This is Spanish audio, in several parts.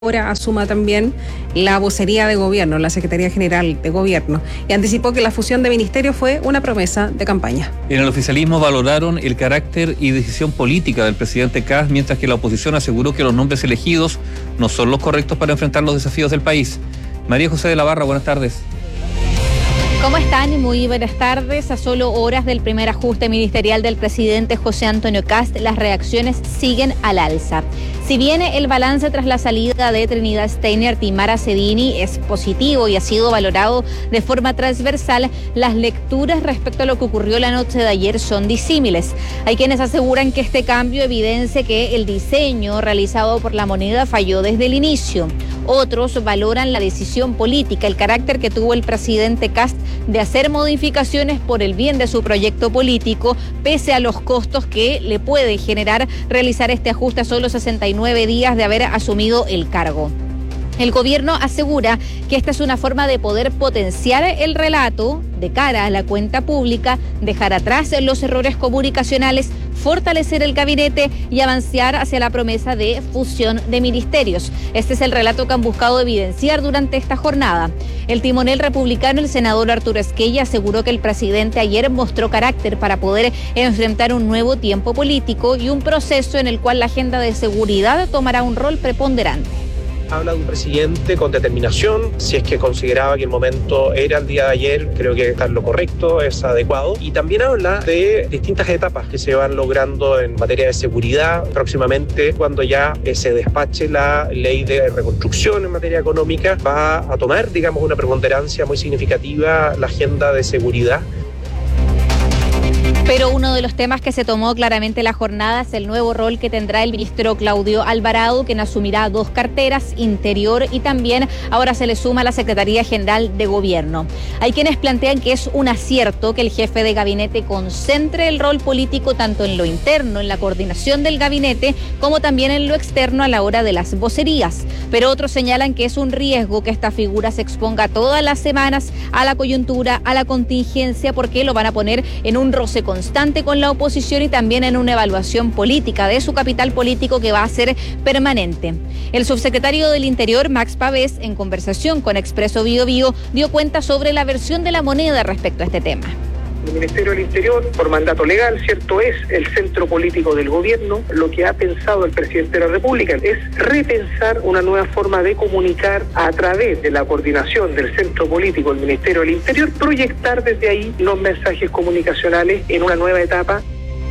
ahora asuma también la vocería de gobierno, la Secretaría General de Gobierno, y anticipó que la fusión de ministerios fue una promesa de campaña. En el oficialismo valoraron el carácter y decisión política del presidente Kast, mientras que la oposición aseguró que los nombres elegidos no son los correctos para enfrentar los desafíos del país. María José de la Barra, buenas tardes. ¿Cómo están? Muy buenas tardes. A solo horas del primer ajuste ministerial del presidente José Antonio Kast, las reacciones siguen al alza. Si bien el balance tras la salida de Trinidad Steinert y Mara Cedini es positivo y ha sido valorado de forma transversal, las lecturas respecto a lo que ocurrió la noche de ayer son disímiles. Hay quienes aseguran que este cambio evidencia que el diseño realizado por la moneda falló desde el inicio. Otros valoran la decisión política, el carácter que tuvo el presidente Kast de hacer modificaciones por el bien de su proyecto político, pese a los costos que le puede generar realizar este ajuste a solo 69 días de haber asumido el cargo. El gobierno asegura que esta es una forma de poder potenciar el relato de cara a la cuenta pública, dejar atrás los errores comunicacionales, fortalecer el gabinete y avanzar hacia la promesa de fusión de ministerios. Este es el relato que han buscado evidenciar durante esta jornada. El timonel republicano, el senador Arturo Esquella, aseguró que el presidente ayer mostró carácter para poder enfrentar un nuevo tiempo político y un proceso en el cual la agenda de seguridad tomará un rol preponderante. Habla de un presidente con determinación. Si es que consideraba que el momento era el día de ayer, creo que está en lo correcto, es adecuado. Y también habla de distintas etapas que se van logrando en materia de seguridad. Próximamente, cuando ya se despache la ley de reconstrucción en materia económica, va a tomar, digamos, una preponderancia muy significativa la agenda de seguridad. Pero uno de los temas que se tomó claramente la jornada es el nuevo rol que tendrá el ministro Claudio Alvarado, quien asumirá 2 carteras, Interior, y también ahora se le suma la Secretaría General de Gobierno. Hay quienes plantean que es un acierto que el jefe de gabinete concentre el rol político tanto en lo interno, en la coordinación del gabinete, como también en lo externo a la hora de las vocerías. Pero otros señalan que es un riesgo que esta figura se exponga todas las semanas a la coyuntura, a la contingencia, porque lo van a poner en un roce constante con la oposición y también en una evaluación política de su capital político que va a ser permanente. El subsecretario del Interior, Max Pavés, en conversación con Expreso Bío Bío, dio cuenta sobre la versión de la moneda respecto a este tema. El Ministerio del Interior, por mandato legal, ¿cierto?, es el centro político del gobierno. Lo que ha pensado el presidente de la República es repensar una nueva forma de comunicar a través de la coordinación del centro político del Ministerio del Interior, proyectar desde ahí los mensajes comunicacionales en una nueva etapa.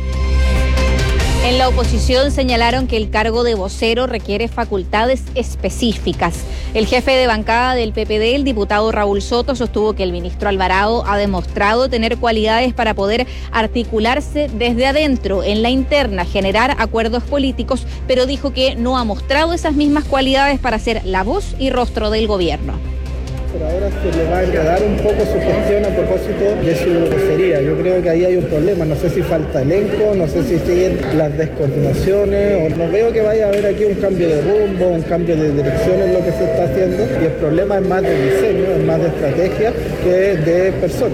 En la oposición señalaron que el cargo de vocero requiere facultades específicas. El jefe de bancada del PPD, el diputado Raúl Soto, sostuvo que el ministro Alvarado ha demostrado tener cualidades para poder articularse desde adentro, en la interna, generar acuerdos políticos, pero dijo que no ha mostrado esas mismas cualidades para ser la voz y rostro del gobierno. Pero ahora se le va a enredar un poco su gestión a propósito de su vocería. Yo creo que ahí hay un problema. No sé si falta elenco, no sé si siguen las descoordinaciones, o no veo que vaya a haber aquí un cambio de rumbo, un cambio de dirección en lo que se está haciendo. Y el problema es más de diseño, es más de estrategia que de personas.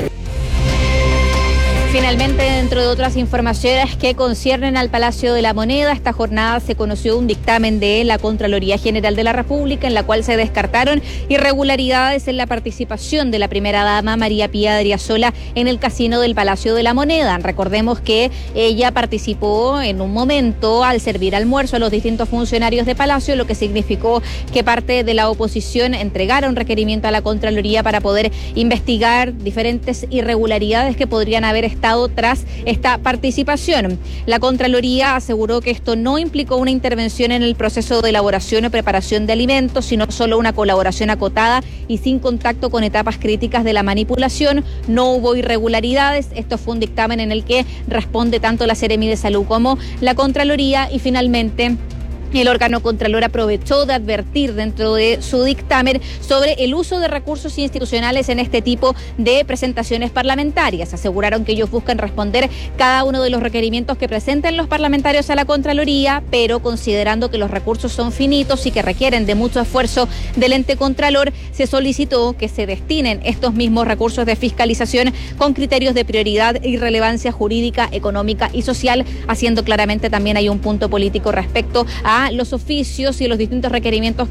Finalmente, dentro de otras informaciones que conciernen al Palacio de la Moneda, esta jornada se conoció un dictamen de la Contraloría General de la República en la cual se descartaron irregularidades en la participación de la primera dama María Pía Adriasola en el casino del Palacio de la Moneda. Recordemos que ella participó en un momento al servir almuerzo a los distintos funcionarios de Palacio, lo que significó que parte de la oposición entregara un requerimiento a la Contraloría para poder investigar diferentes irregularidades que podrían haber estado tras esta participación. La Contraloría aseguró que esto no implicó una intervención en el proceso de elaboración o preparación de alimentos, sino solo una colaboración acotada y sin contacto con etapas críticas de la manipulación. No hubo irregularidades. Esto fue un dictamen en el que responde tanto la Seremi de Salud como la Contraloría, y finalmente el órgano contralor aprovechó de advertir dentro de su dictamen sobre el uso de recursos institucionales en este tipo de presentaciones parlamentarias. Aseguraron que ellos buscan responder cada uno de los requerimientos que presenten los parlamentarios a la Contraloría, pero considerando que los recursos son finitos y que requieren de mucho esfuerzo del ente contralor, se solicitó que se destinen estos mismos recursos de fiscalización con criterios de prioridad y relevancia jurídica, económica y social, haciendo claramente también hay un punto político respecto a a los oficios y los distintos requerimientos